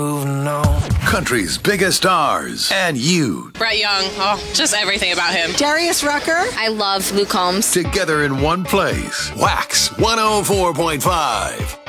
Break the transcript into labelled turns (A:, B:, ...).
A: Country's biggest stars and you
B: Brett Young, just everything about him.
C: Darius Rucker.
D: I love Luke Combs.
A: together in one place. Wax 104.5.